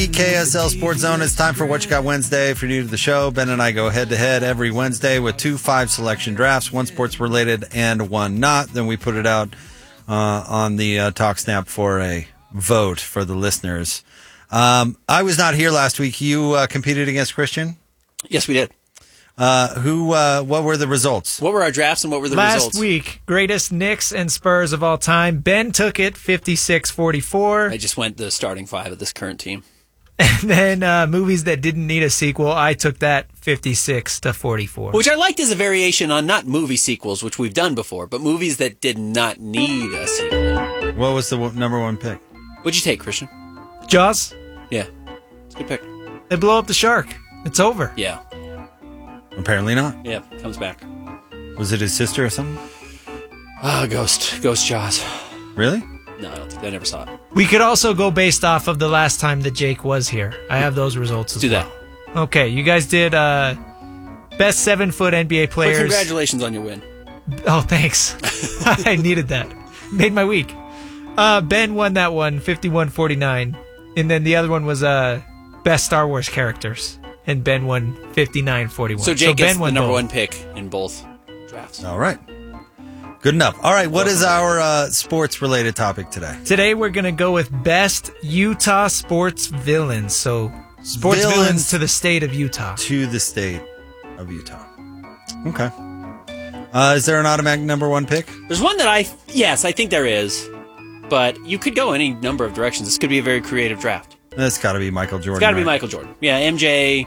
KSL Sports Zone. It's time for What You Got Wednesday. If you're new to the show, Ben and I go head-to-head every Wednesday with 2 5-selection drafts, one sports-related and one not. Then we put it out on the Talk Snap for a vote for the listeners. I was not here last week. You competed against Christian? Yes, we did. What were the results? What were our drafts and what were the results? Last week, greatest Knicks and Spurs of all time. Ben took it 56-44. I just went the starting 5 of this current team. And then movies that didn't need a sequel, I took that 56-44. Which I liked as a variation on not movie sequels, which we've done before, but movies that did not need a sequel. What was the number one pick? What'd you take, Christian? Jaws? Yeah. It's a good pick. They blow up the shark. It's over. Yeah. Apparently not. Yeah, comes back. Was it his sister or something? Oh, Ghost Jaws. Really? No, I don't think I never saw it. We could also go based off of the last time that Jake was here. I have those results as Do well. that. Okay, you guys did best 7-foot NBA players. Well, congratulations on your win. Oh, thanks. I needed that. Made my week. Ben won that one, 51-49. And then the other one was best Star Wars characters. And Ben won 59-41. So Jake gets Ben the number both. one pick in both drafts. All right. Good enough. All right, what is our sports-related topic today? Today we're going to go with best Utah sports villains. So sports villains to the state of Utah. To the state of Utah. Okay. Is there an automatic number one pick? There's one that I think there is. But you could go any number of directions. This could be a very creative draft. That's got to be Michael Jordan. It's got to be Michael Jordan. Yeah, MJ.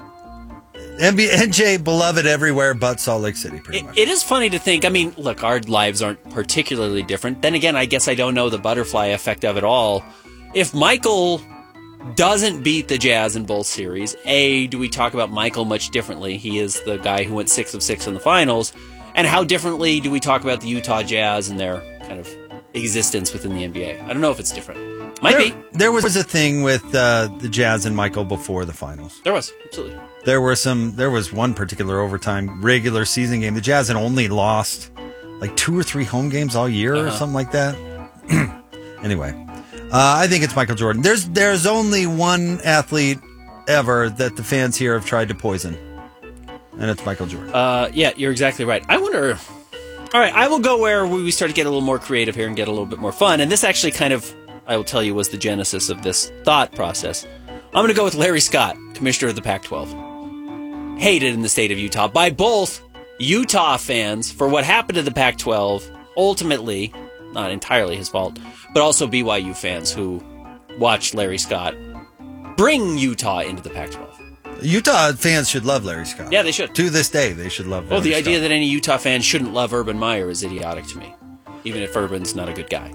NJ beloved everywhere but Salt Lake City, pretty much. It is funny to think. I mean, look, our lives aren't particularly different. Then again, I guess I don't know the butterfly effect of it all. If Michael doesn't beat the Jazz in both series, do we talk about Michael much differently? He is the guy who went 6 of 6 in the finals. And how differently do we talk about the Utah Jazz and their kind of existence within the NBA? I don't know if it's different. Might be. There was a thing with the Jazz and Michael before the finals. There was, absolutely. There was one particular overtime regular season game. The Jazz had only lost like 2 or 3 home games all year or something like that. Anyway, I think it's Michael Jordan. There's only one athlete ever that the fans here have tried to poison, and it's Michael Jordan. Yeah, you're exactly right. I wonder. All right, I will go where we start to get a little more creative here and get a little bit more fun. And this actually kind of, I will tell you, was the genesis of this thought process. I'm going to go with Larry Scott, commissioner of the Pac-12. Hated in the state of Utah by both Utah fans for what happened to the Pac-12, ultimately, not entirely his fault, but also BYU fans who watched Larry Scott bring Utah into the Pac-12. Utah fans should love Larry Scott. Yeah, they should. To this day, they should love Larry the Scott. idea that any Utah fan shouldn't love Urban Meyer is idiotic to me, even if Urban's not a good guy.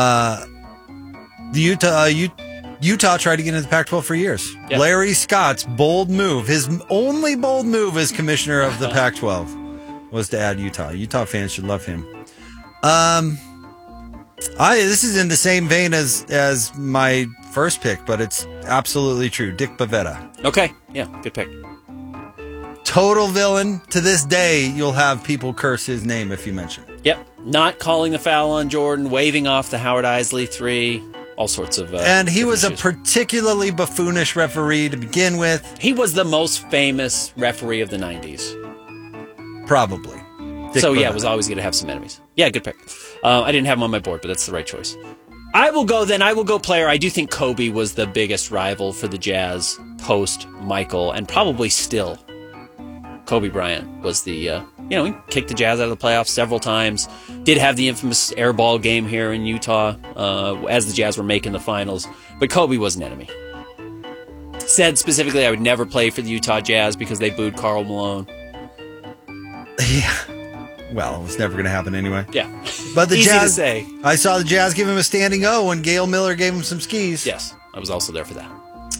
The Utah tried to get into the Pac-12 for years. Yep. Larry Scott's bold move, his only bold move as commissioner of the Pac-12, was to add Utah. Utah fans should love him. This is in the same vein as my first pick, but it's absolutely true. Dick Bavetta. Okay, yeah, good pick. Total villain. To this day, you'll have people curse his name if you mention it. Yep, not calling the foul on Jordan, waving off the Howard Isley 3, all sorts of... and he was issues. A particularly buffoonish referee to begin with. He was the most famous referee of the 90s. Probably. Dick Bavetta. Was always going to have some enemies. Yeah, good pick. I didn't have him on my board, but that's the right choice. I will go player. I do think Kobe was the biggest rival for the Jazz post Michael, and probably still. Kobe Bryant was the, he kicked the Jazz out of the playoffs several times. Did have the infamous airball game here in Utah as the Jazz were making the finals. But Kobe was an enemy. Said specifically I would never play for the Utah Jazz because they booed Karl Malone. Yeah. Well, it was never going to happen anyway. Yeah. But the Easy Jazz, to say. I saw the Jazz give him a standing O when Gail Miller gave him some skis. Yes, I was also there for that.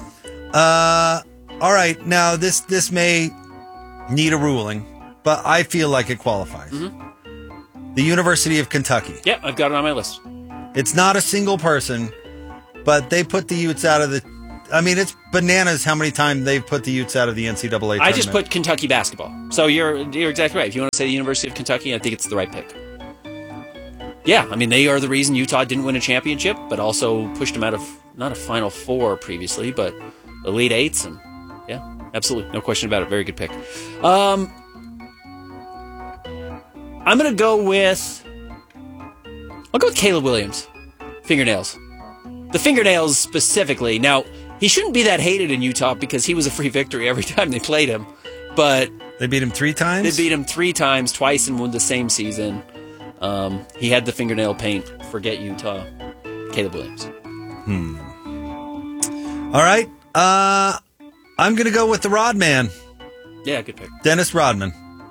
All right. Now, this may need a ruling, but I feel like it qualifies. Mm-hmm. The University of Kentucky. Yeah, I've got it on my list. It's not a single person, but they put the Utes out of the... I mean, it's bananas how many times they've put the Utes out of the NCAA tournament. I just put Kentucky basketball. So you're exactly right. If you want to say the University of Kentucky, I think it's the right pick. Yeah, I mean, they are the reason Utah didn't win a championship, but also pushed them out of not a Final Four previously, but Elite Eights, and yeah, absolutely, no question about it. Very good pick. I'm gonna go with Caleb Williams. Fingernails. The fingernails specifically. Now, he shouldn't be that hated in Utah because he was a free victory every time they played him, but They beat him 3 times? they beat him 3 times, twice in the same season. He had the fingernail paint. Forget Utah. Caleb Williams. All right. I'm going to go with the Rodman, Yeah, good pick. Dennis Rodman.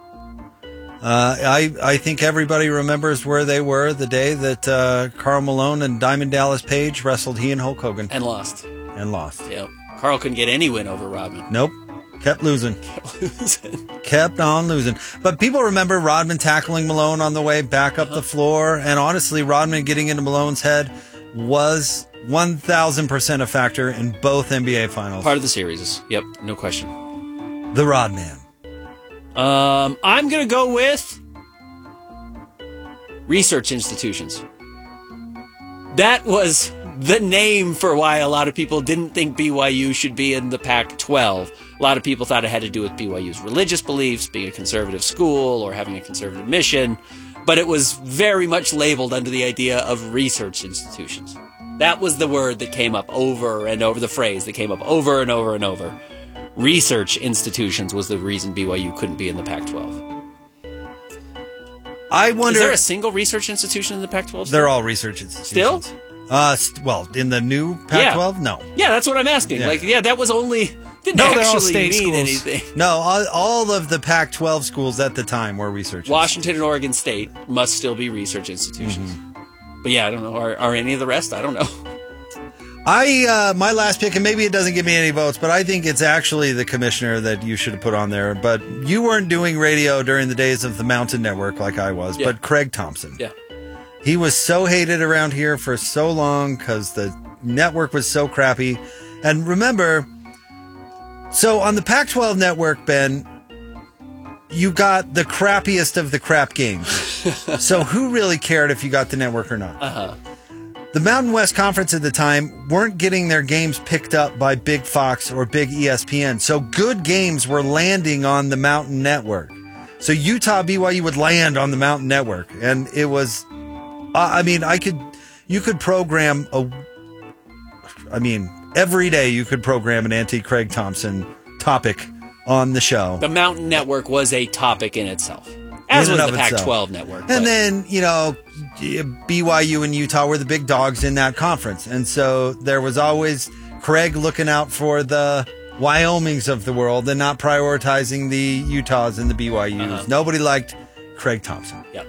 I think everybody remembers where they were the day that Karl Malone and Diamond Dallas Page wrestled he and Hulk Hogan And lost. and lost. Yeah. Carl couldn't get any win over Rodman. Nope. Kept losing. Kept on losing. But people remember Rodman tackling Malone on the way back up the floor. And honestly, Rodman getting into Malone's head was 1,000% a factor in both NBA finals. Part of the series. Yep, no question. The Rodman. I'm going to go with research institutions. That was the name for why a lot of people didn't think BYU should be in the Pac-12. A lot of people thought it had to do with BYU's religious beliefs, being a conservative school or having a conservative mission, but it was very much labeled under the idea of research institutions. That was the word that came up over and over, the phrase that came up over and over and over. Research institutions was the reason BYU couldn't be in the Pac-12. I wonder. Is there a single research institution in the Pac-12? They're all research institutions. Still? Well, in the new Pac-12, no. Yeah, that's what I'm asking. Yeah. That was only... Didn't No, they're all actually state mean schools. anything. No, all of the Pac-12 schools at the time were research Washington and Oregon State must still be research institutions. But yeah, I don't know. Are any of the rest? I don't know. My last pick, and maybe it doesn't give me any votes, but I think it's actually the commissioner that you should have put on there. But you weren't doing radio during the days of the Mountain Network like I was, Yeah. but Craig Thompson. Yeah. He was so hated around here for so long because the network was so crappy. And remember, so on the Pac-12 network, Ben, you got the crappiest of the crap games. So who really cared if you got the network or not? Uh-huh. The Mountain West Conference at the time weren't getting their games picked up by Big Fox or Big ESPN. So good games were landing on the Mountain Network. So Utah BYU would land on the Mountain Network. And it was, you could program every day you could program an anti-Craig Thompson topic on the show. The Mountain Network was a topic in itself. As In was and the of itself. Pac-12 network. And but- then, BYU and Utah were the big dogs in that conference. And so there was always Craig looking out for the Wyomings of the world and not prioritizing the Utahs and the BYUs. Uh-huh. Nobody liked Craig Thompson. yeah.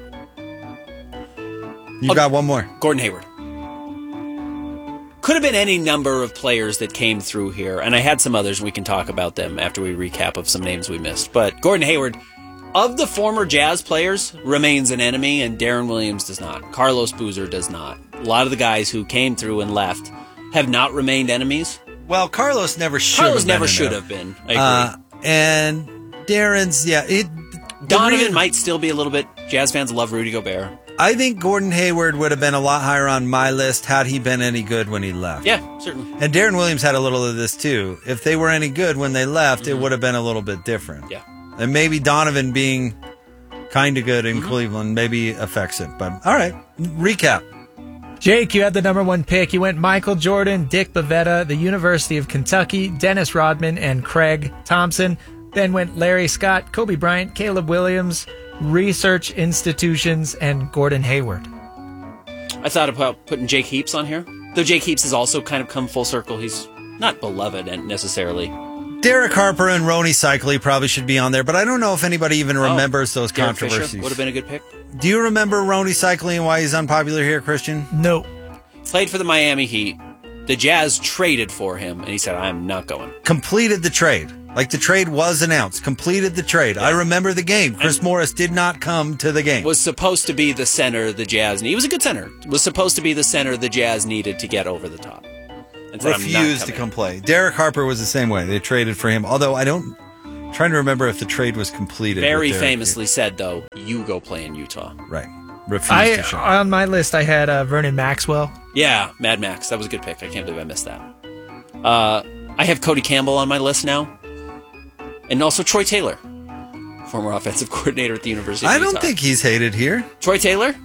You got one more. Gordon Hayward. Could have been any number of players that came through here, and I had some others, and we can talk about them after we recap of some names we missed. But Gordon Hayward, of the former Jazz players, remains an enemy, and Darren Williams does not. Carlos Boozer does not. A lot of the guys who came through and left have not remained enemies. Well, Carlos never should Carlos have been. never should have been. I agree. And Darren's, Donovan might still be a little bit. Jazz fans love Rudy Gobert. I think Gordon Hayward would have been a lot higher on my list had he been any good when he left. Yeah, certainly. And Darren Williams had a little of this too. If they were any good when they left, it would have been a little bit different. Yeah. And maybe Donovan being kind of good in Cleveland maybe affects it. But all right, recap. Jake, you had the number 1 pick. You went Michael Jordan, Dick Bavetta, the University of Kentucky, Dennis Rodman, and Craig Thompson. Then went Larry Scott, Kobe Bryant, Caleb Williams, research institutions, and Gordon Hayward. I thought about putting Jake Heaps on here. Though Jake Heaps has also kind of come full circle. He's not beloved necessarily. Derek Harper and Rony Cycli probably should be on there, but I don't know if anybody even remembers those Derek Fisher controversies. would have been a good pick. Do you remember Rony Cycli and why he's unpopular here, Christian? No. Played for the Miami Heat. The Jazz traded for him, and he said, I'm not going. Completed the trade. Like the trade was announced. Completed the trade. I remember the game. Chris Morris did not come to the game. Was supposed to be the center the Jazz needed. He was a good center. Was supposed to be the center the Jazz needed to get over the top. And said, "I'm not Refused to coming." come play. Derek Harper was the same way. They traded for him. Although trying to remember if the trade was completed. Very with Derek. famously said, though, you go play in Utah. Right. refused to show. On my list, I had Vernon Maxwell. Yeah, Mad Max. That was a good pick. I can't believe I missed that. I have Cody Campbell on my list now. And also Troy Taylor, former offensive coordinator at the University of I Utah. don't think he's hated here. Troy Taylor?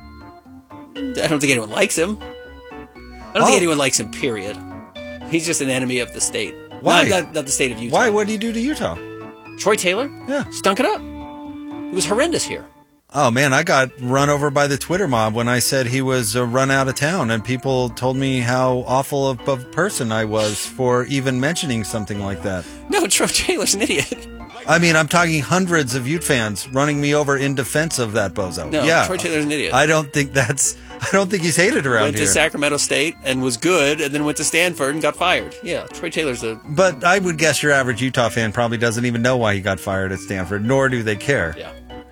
I don't think anyone likes him. I don't think anyone likes him, period. He's just an enemy of the state. Why? Not the state of Utah. Why? What did he do to Utah? Troy Taylor? Yeah. Stunk it up. It was horrendous here. Oh, man, I got run over by the Twitter mob when I said he was run out of town, and people told me how awful of a person I was for even mentioning something like that. No, Troy Taylor's an idiot. I mean, I'm talking hundreds of Ute fans running me over in defense of that bozo. No, yeah, Troy Taylor's an idiot. I don't think he's hated around Went here. to Sacramento State and was good, and then went to Stanford and got fired. Yeah, Troy Taylor's a... But I would guess your average Utah fan probably doesn't even know why he got fired at Stanford, nor do they care. Yeah.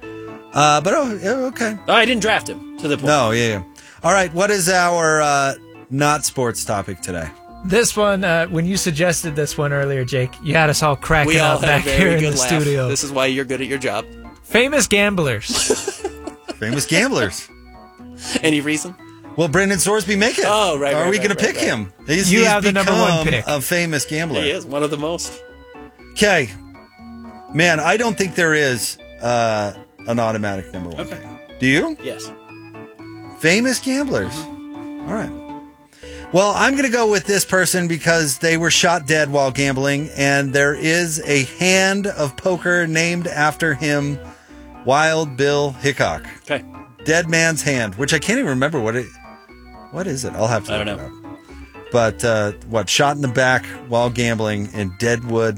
Okay. Oh, I didn't draft him, to the point. No, yeah. All right, what is our not sports topic today? This one, when you suggested this one earlier, Jake, you had us all cracking We all up had back a very here in good the laugh. studio. This is why you're good at your job. Famous gamblers. Famous gamblers. Any reason? Well, Brendan Sorsby make it. Oh, right, Are right, we right, going to right, pick right. him? He's have the number one become pick. a famous gambler. He is one of the most. Okay. Man, I don't think there is an automatic number one. Okay. Do you? Yes. Famous gamblers. All right. Well, I'm going to go with this person because they were shot dead while gambling, and there is a hand of poker named after him, Wild Bill Hickok. Okay. Dead Man's Hand, which I can't even remember what is it? I'll have to I look don't it up. But shot in the back while gambling in Deadwood,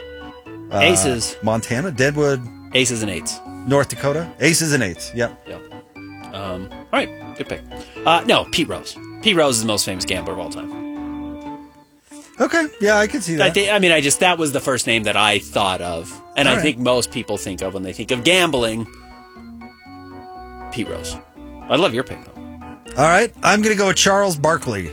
Aces. Montana, Deadwood, Aces and eights. North Dakota. Aces and eights. Yep. Yep. All right. Good pick. No, Pete Rose. Pete Rose is the most famous gambler of all time. Okay. Yeah, I can see that. That was the first name that I thought of. And All I right. think most people think of when they think of gambling, Pete Rose. I love your pick, though. All right. I'm going to go with Charles Barkley.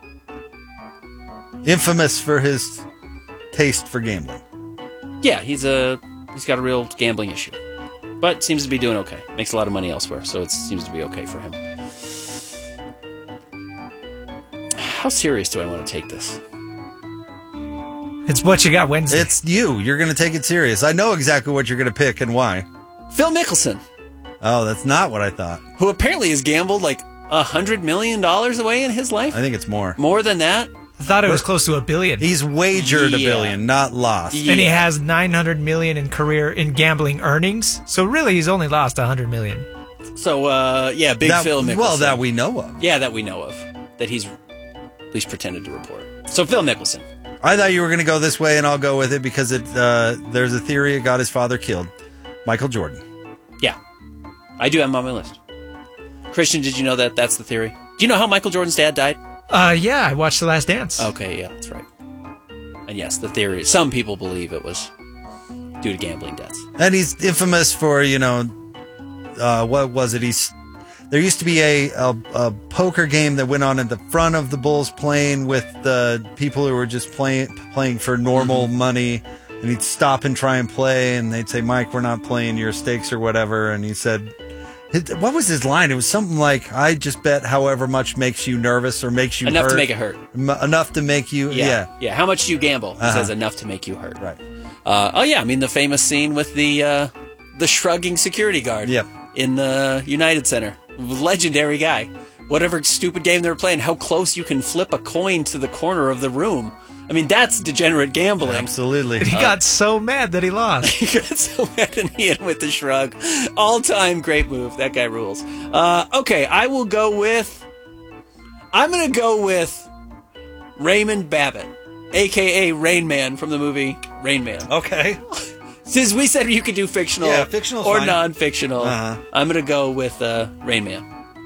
Infamous for his taste for gambling. Yeah, he's got a real gambling issue. But seems to be doing okay. Makes a lot of money elsewhere, so it seems to be okay for him. How serious do I want to take this? It's what you got Wednesday. It's you. You're going to take it serious. I know exactly what you're going to pick and why. Phil Mickelson, Oh, that's not what I thought. who apparently has gambled like $100 million away in his life. I think it's more. More than that? I thought it was close to $1 billion. He's wagered $1 Yeah. billion, not lost. Yeah. And he has $900 million in gambling earnings. So really, he's only lost $100 million. So, big Phil Mickelson. Well, that we know of. Yeah, that we know of. That he's at least pretended to report. So, Phil Mickelson. I thought you were going to go this way, and I'll go with it because there's a theory it got his father killed. Michael Jordan. Yeah. I do have him on my list. Christian, did you know that that's the theory? Do you know how Michael Jordan's dad died? Yeah, I watched The Last Dance. Okay, yeah, that's right. And yes, the theory, some people believe it was due to gambling debts. And he's infamous for, what was it? There used to be a poker game that went on at the front of the Bulls plane with the people who were just playing for normal money. And he'd stop and try and play, and they'd say, Mike, we're not playing your stakes or whatever. And he said, what was his line? It was something like, I just bet however much makes you nervous or makes you Enough hurt. to make it hurt. Enough to make you, yeah. Yeah, how much do you gamble? He says enough to make you hurt. Right. The famous scene with the shrugging security guard Yep. in the United Center. Legendary guy. Whatever stupid game they were playing, how close you can flip a coin to the corner of the room. I mean, that's degenerate gambling. Absolutely. He got so mad that he lost. He got so mad and he hit with the shrug. All-time great move. That guy rules. Okay, I'm going to go with Raymond Babbitt, a.k.a. Rain Man from the movie Rain Man. Okay. Since we said you could do fictional, Yeah, fictional's or fine. non-fictional, Uh-huh. I'm going to go with Rain Man.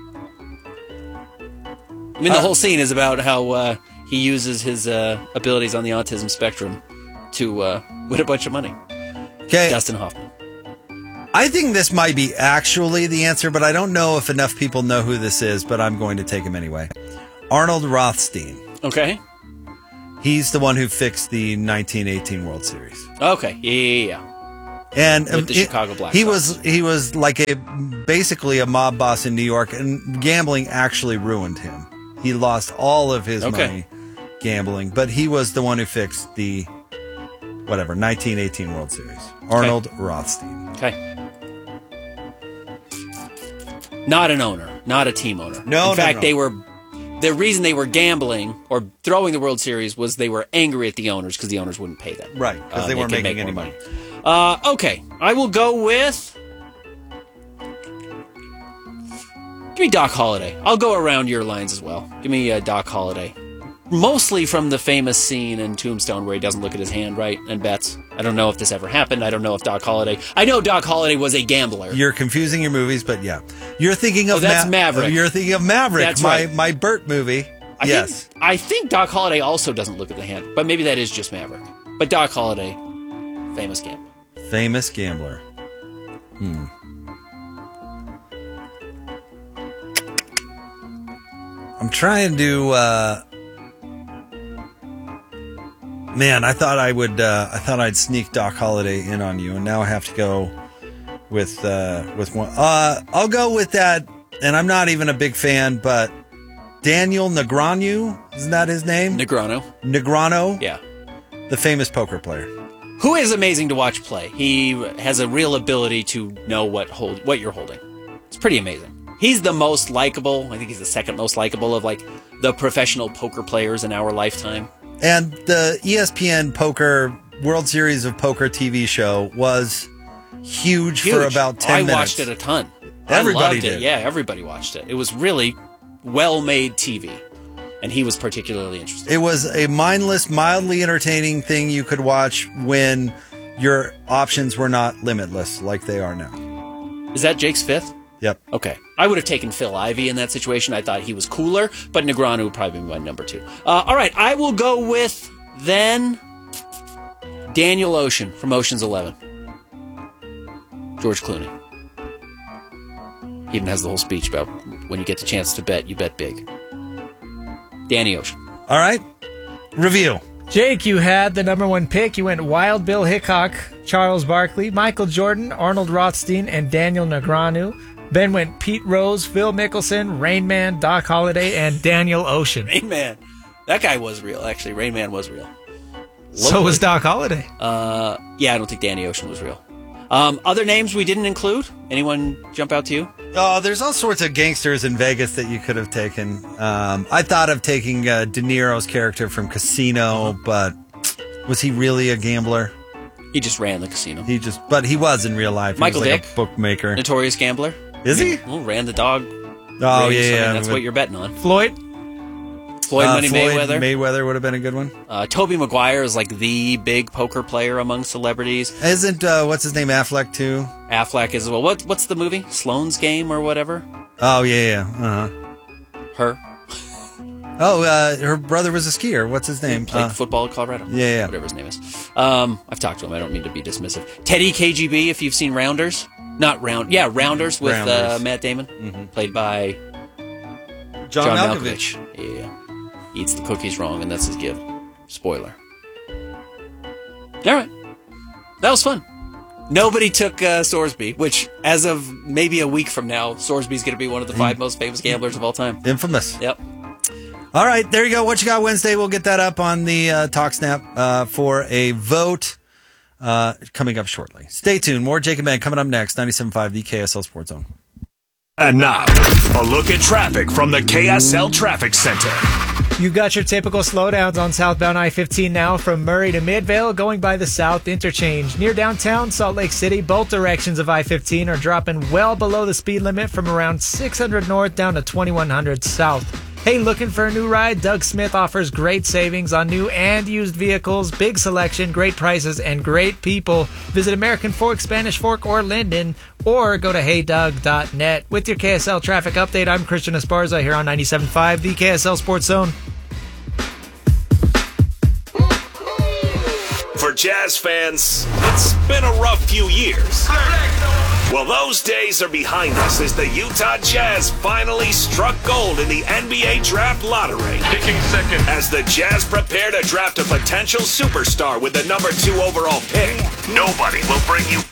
I mean, the whole scene is about how he uses his abilities on the autism spectrum to win a bunch of money. Okay. Dustin Hoffman. I think this might be actually the answer, but I don't know if enough people know who this is, but I'm going to take him anyway. Arnold Rothstein. Okay. He's the one who fixed the 1918 World Series. Okay. Yeah. And With the Chicago Black he Sox. was like basically a mob boss in New York, and gambling actually ruined him. He lost all of his money gambling, but he was the one who fixed the 1918 World Series. Arnold Rothstein. Okay. Not an owner, not a team owner. No, In fact, no. the reason they were gambling or throwing the World Series was they were angry at the owners because the owners wouldn't pay them. Right, because they weren't could making make any more money. Okay, I will go with. Give me Doc Holliday. I'll go around your lines as well. Give me Doc Holliday. Mostly from the famous scene in Tombstone where he doesn't look at his hand right and bets. I don't know if this ever happened. I don't know if Doc Holliday. I know Doc Holliday was a gambler. You're confusing your movies, but yeah. You're thinking of that's Maverick. You're thinking of Maverick, That's right. my Burt movie. Yes. I think Doc Holliday also doesn't look at the hand, but maybe that is just Maverick. But Doc Holliday, famous gambler. Famous gambler. I'm trying to. Man, I thought I'd sneak Doc Holliday in on you, and now I have to go with one. I'll go with that, and I'm not even a big fan, but Daniel Negreanu, isn't that his name? Negreanu, Yeah. the famous poker player. Who is amazing to watch play. He has a real ability to know what you're holding. It's pretty amazing. He's the most likable. I think he's the second most likable of like the professional poker players in our lifetime. And the ESPN Poker World Series of Poker TV show was huge. For about 10 minutes. I watched it a ton. Everybody I loved did. it. Yeah, everybody watched it. It was really well-made TV. And he was particularly interested. It was a mindless, mildly entertaining thing you could watch when your options were not limitless like they are now. Is that Jake's fifth? Yep. Okay. I would have taken Phil Ivey in that situation. I thought he was cooler, but Negreanu would probably be my number two. All right. I will go with then Daniel Ocean from Ocean's 11. George Clooney. He even has the whole speech about when you get the chance to bet, you bet big. Danny Ocean. All right. Review. Jake, you had the number one pick. You went Wild Bill Hickok, Charles Barkley, Michael Jordan, Arnold Rothstein, and Daniel Negreanu. Ben went Pete Rose, Phil Mickelson, Rain Man, Doc Holliday, and Daniel Ocean. Rain Man. That guy was real, actually. Rain Man was real. So was Doc Holliday. Yeah, I don't think Danny Ocean was real. Other names we didn't include? Anyone jump out to you? Oh, there's all sorts of gangsters in Vegas that you could have taken. I thought of taking De Niro's character from Casino, but was he really a gambler? He just ran the casino. But he was in real life. Michael he was like Dick, a bookmaker. notorious gambler. Is he? Well, ran the dog. Oh, race. yeah. That's what you're betting on. Floyd. Money Mayweather. Mayweather would have been a good one. Tobey Maguire is like the big poker player among celebrities. Isn't, what's his name, Affleck, too? Affleck as well. What's the movie? Sloane's Game or whatever? Oh, yeah. Uh-huh. Her. Oh, her brother was a skier. What's his name? Played football at Colorado. Yeah. Whatever his name is. I've talked to him. I don't mean to be dismissive. Teddy KGB, if you've seen Rounders. Rounders with Rounders. Matt Damon. Mm-hmm. Played by John Malkovich. Yeah. Eats the cookies wrong, and that's his gift. Spoiler. All right. That was fun. Nobody took Sorsby, which, as of maybe a week from now, Sorsby's going to be one of the 5 most famous gamblers of all time. Infamous. Yep. All right, there you go. What You Got Wednesday. We'll get that up on the TalkSnap for a vote coming up shortly. Stay tuned. More Jake and Ben coming up next. 97.5, the KSL Sports Zone. And now, a look at traffic from the KSL Traffic Center. You've got your typical slowdowns on southbound I-15 now from Murray to Midvale, going by the South Interchange. Near downtown Salt Lake City, both directions of I-15 are dropping well below the speed limit from around 600 north down to 2100 south. Hey, looking for a new ride? Doug Smith offers great savings on new and used vehicles, big selection, great prices, and great people. Visit American Fork, Spanish Fork, or Linden, or go to heydoug.net. With your KSL traffic update, I'm Christian Esparza here on 97.5, the KSL Sports Zone. For Jazz fans, it's been a rough few years. Well, those days are behind us as the Utah Jazz finally struck gold in the NBA Draft Lottery. Picking second. As the Jazz prepare to draft a potential superstar with the number 2 overall pick, nobody will bring you